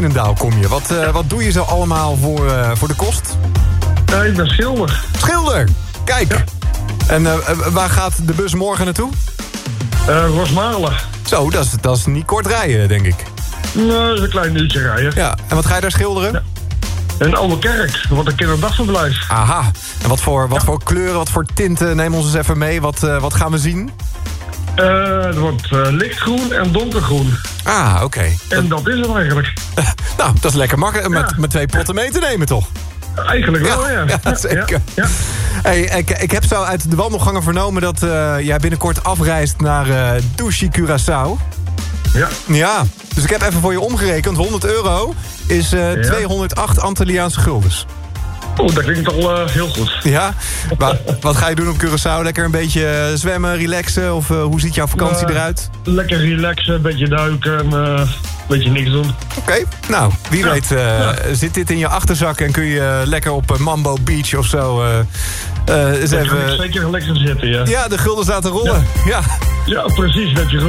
Veenendaal kom je. Wat doe je zo allemaal voor de kost? Ik ben schilder. Schilder! Kijk! Ja. En waar gaat de bus morgen naartoe? Rosmalen. Zo, dat is niet kort rijden, denk ik. Nee, dat is een klein uurtje rijden. Ja, en wat ga je daar schilderen? Ja. Een oude kerk, wat een kinderdagverblijf. Aha, en wat voor kleuren, wat voor tinten, neem ons eens even mee. Wat gaan we zien? Het wordt lichtgroen en donkergroen. Ah, oké. En dat is het eigenlijk. Nou, dat is lekker makkelijk met 2 potten mee te nemen, toch? Eigenlijk wel, ja. Ja, zeker. Ja. Hey, ik heb zo uit de wandelgangen vernomen dat jij binnenkort afreist naar Douchy Curaçao. Ja. Ja, dus ik heb even voor je omgerekend. €100 is 208 Antilliaanse guldens. Dat klinkt al heel goed. Ja? Maar wat ga je doen op Curaçao? Lekker een beetje zwemmen, relaxen? Of hoe ziet jouw vakantie eruit? Lekker relaxen, een beetje duiken, een beetje niks doen. Oké, nou, wie weet zit dit in je achterzak... en kun je lekker op Mambo Beach of zo... Zeker relaxen zitten, ja. Ja, de guldens laten rollen. Ja, ja precies, dat je